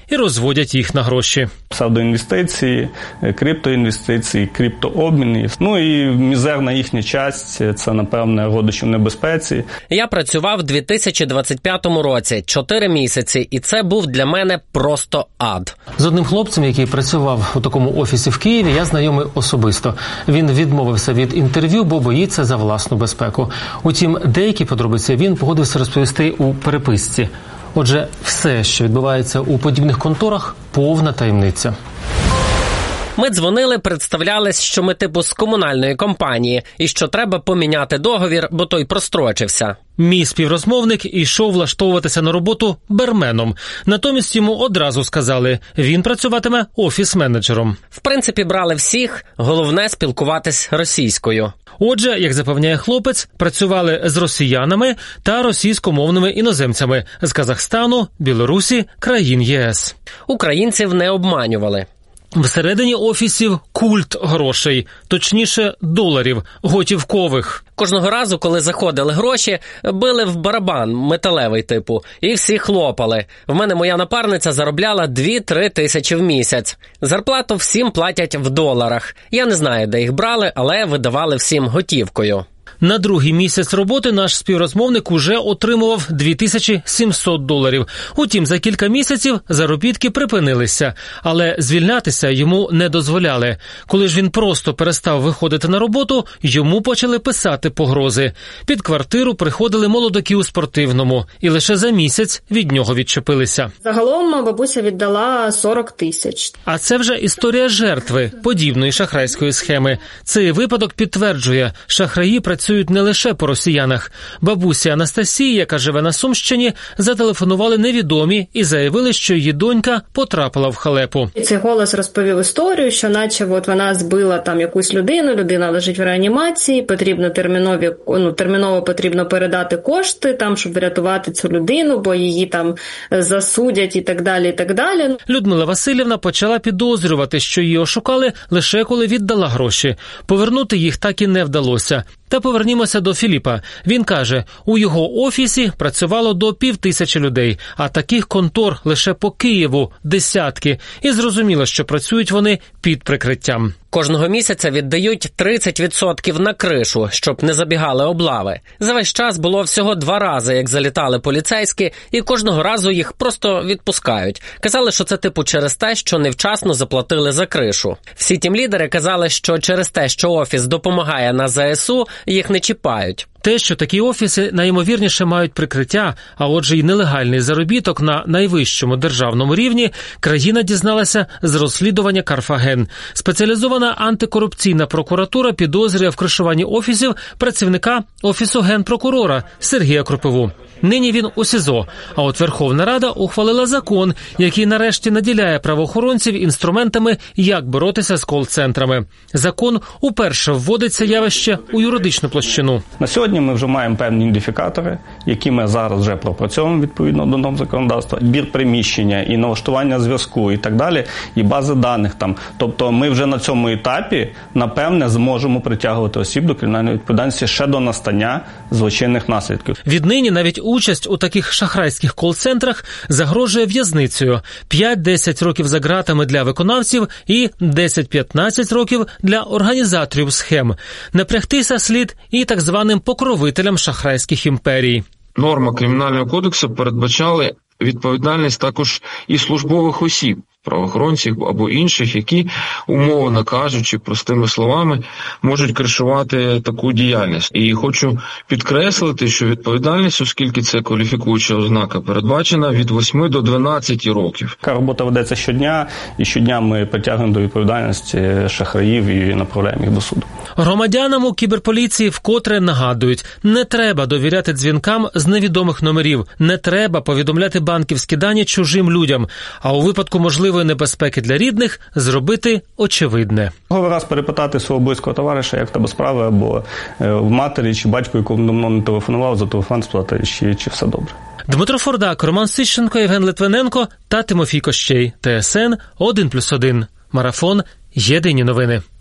і розводять їх на гроші. Псевдоінвестиції, криптоінвестиції, криптообміни. І мізерна їхня часть – це, напевне, родичі в небезпеці. Я працював у 2025 році, 4 місяці, і це був для мене просто ад. З одним хлопцем, який працював у такому офісі в Києві, я знайомий особисто. Він відмовився від інтерв'ю, бо боїться за власну безпеку. Утім, деякі подробиці він погодився розповісти у переписці. Отже, все, що відбувається у подібних конторах – повна таємниця. Ми дзвонили, представлялись, що ми типу з комунальної компанії і що треба поміняти договір, бо той прострочився. Мій співрозмовник ішов влаштовуватися на роботу барменом. Натомість йому одразу сказали, він працюватиме офіс-менеджером. В принципі, брали всіх, головне спілкуватись російською. Отже, як запевняє хлопець, працювали з росіянами та російськомовними іноземцями з Казахстану, Білорусі, країн ЄС. Українців не обманювали. Всередині офісів культ грошей, точніше доларів, готівкових. Кожного разу, коли заходили гроші, били в барабан, металевий типу, і всі хлопали. В мене моя напарниця заробляла 2-3 тисячі в місяць. Зарплату всім платять в доларах. Я не знаю, де їх брали, але видавали всім готівкою. На другий місяць роботи наш співрозмовник уже отримував $2700. Утім, за кілька місяців заробітки припинилися, але звільнятися йому не дозволяли. Коли ж він просто перестав виходити на роботу, йому почали писати погрози. Під квартиру приходили молодики у спортивному, і лише за місяць від нього відчепилися. Загалом бабуся віддала 40 тисяч. А це вже історія жертви подібної шахрайської схеми. Цей випадок підтверджує, шахраї працюють не лише по росіянах. Бабусі Анастасії, яка живе на Сумщині, зателефонували невідомі і заявили, що її донька потрапила в халепу. Цей голос розповів історію, що наче вона збила там якусь людину, людина лежить в реанімації, потрібно терміново потрібно передати кошти, там, щоб врятувати цю людину, бо її там засудять і так далі, і так далі. Людмила Васильівна почала підозрювати, що її ошукали лише коли віддала гроші. Повернути їх так і не вдалося. Та повернімося до Філіпа. Він каже, у його офісі працювало до 5000 людей, а таких контор лише по Києву десятки. І зрозуміло, що працюють вони під прикриттям. Кожного місяця віддають 30% на кришу, щоб не забігали облави. За весь час було всього 2 рази, як залітали поліцейські, і кожного разу їх просто відпускають. Казали, що це типу через те, що невчасно заплатили за кришу. Всі тімлідери казали, що через те, що офіс допомагає на ЗСУ, їх не чіпають. Те, що такі офіси найімовірніше мають прикриття, а отже й нелегальний заробіток на найвищому державному рівні, країна дізналася з розслідування Карфаген. Спеціалізована антикорупційна прокуратура підозрює в кришуванні офісів працівника Офісу Генпрокурора Сергія Кропиву. Нині він у СІЗО, а от Верховна Рада ухвалила закон, який нарешті наділяє правоохоронців інструментами, як боротися з кол-центрами. Закон уперше вводить це явище у юридичну площину. На сьогодні ми вже маємо певні ідентифікатори, які ми зараз вже пропрацьовуємо відповідно до норм законодавства, збір приміщення і налаштування зв'язку і так далі, і бази даних там. Тобто ми вже на цьому етапі, напевне, зможемо притягувати осіб до кримінальної відповідальності ще до настання злочинних наслідків. Віднині навіть участь у таких шахрайських кол-центрах загрожує в'язницею. 5-10 років за ґратами для виконавців і 10-15 років для організаторів схем. Напрягтися слід і так званим покровителям шахрайських імперій. Норма Кримінального кодексу передбачали відповідальність також і службових осіб, правоохоронців або інших, які, умовно кажучи, простими словами, можуть кришувати таку діяльність. І хочу підкреслити, що відповідальність, оскільки це кваліфікуюча ознака, передбачена від 8 до 12 років. Така робота ведеться щодня, і щодня ми притягуємо до відповідальності шахраїв і направляємо їх до суду. Громадянам у кіберполіції вкотре нагадують, не треба довіряти дзвінкам з невідомих номерів, не треба повідомляти банківські дані чужим людям, а у випадку можливої небезпеки для рідних зробити очевидне. Раз перепитати свого близького товариша, як в тебе справи, або в матері чи батьку, якому давно не телефонував, за телефон спитати, чи все добре. Дмитро Фордак, Роман Сищенко, Євген Литвиненко та Тимофій Кощей. ТСН 1+1. Марафон. Єдині новини.